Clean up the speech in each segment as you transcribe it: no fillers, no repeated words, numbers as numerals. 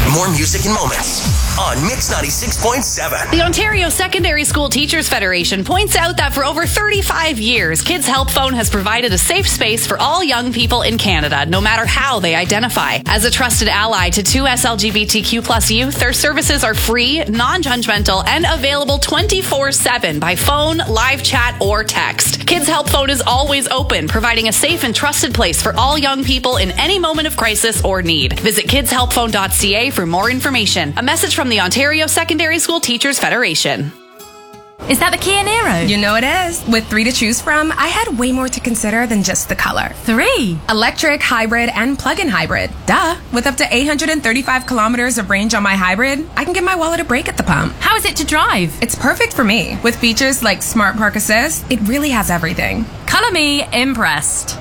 More music and moments on Mix 96.7. The Ontario Secondary School Teachers Federation points out that for over 35 years, Kids Help Phone has provided a safe space for all young people in Canada, no matter how they identify. As a trusted ally to 2S LGBTQ+ youth, their services are free, non-judgmental, and available 24/7 by phone, live chat, or text. Kids Help Phone is always open, providing a safe and trusted place for all young people in any moment of crisis or need. Visit kidshelpphone.ca for more information. A message from the Ontario Secondary School Teachers Federation. Is that the Kia Niro? You know it is. With 3 to choose from, I had way more to consider than just the color. 3? Electric, hybrid, and plug-in hybrid. Duh. With up to 835 kilometers of range on my hybrid, I can give my wallet a break at the pump. How is it to drive? It's perfect for me. With features like Smart Park Assist, it really has everything. Color me impressed.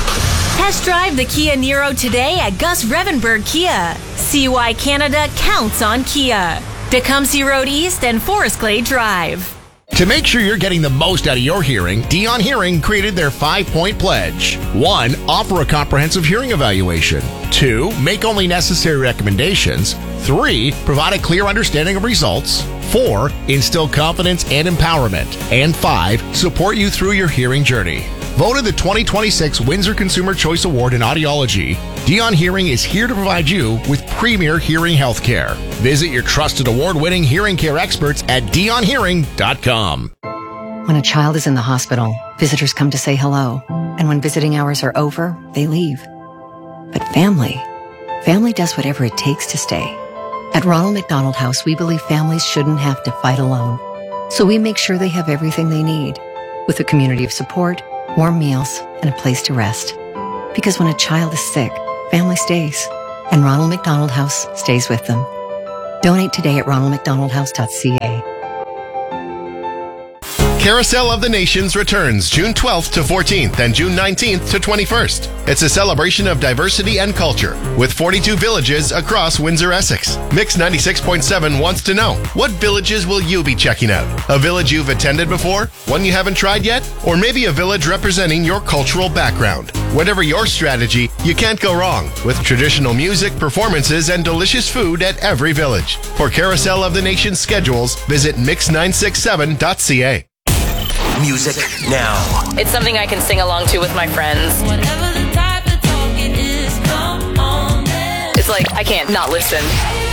Test drive the Kia Niro today at Gus Revenberg Kia. See why Canada counts on Kia. Tecumseh Road East and Forest Glade Drive. To make sure you're getting the most out of your hearing, Dion Hearing created their 5-point pledge. 1. Offer a comprehensive hearing evaluation. 2. Make only necessary recommendations. 3. Provide a clear understanding of results. 4. Instill confidence and empowerment. And 5. Support you through your hearing journey. Voted the 2026 Windsor Consumer Choice Award in Audiology, Dion Hearing is here to provide you with premier hearing health care. Visit your trusted award-winning hearing care experts at dionhearing.com. When a child is in the hospital, visitors come to say hello. And when visiting hours are over, they leave. But family does whatever it takes to stay. At Ronald McDonald House, we believe families shouldn't have to fight alone. So we make sure they have everything they need, with a community of support, warm meals, and a place to rest. Because when a child is sick, family stays, and Ronald McDonald House stays with them. Donate today at ronaldmcdonaldhouse.ca. Carousel of the Nations returns June 12th to 14th and June 19th to 21st. It's a celebration of diversity and culture with 42 villages across Windsor, Essex. Mix 96.7 wants to know, what villages will you be checking out? A village you've attended before? One you haven't tried yet? Or maybe a village representing your cultural background? Whatever your strategy, you can't go wrong with traditional music, performances, and delicious food at every village. For Carousel of the Nations schedules, visit mix967.ca. Music now. It's something I can sing along to with my friends. Whatever the type of talk it is, come on then. It's like I can't not listen.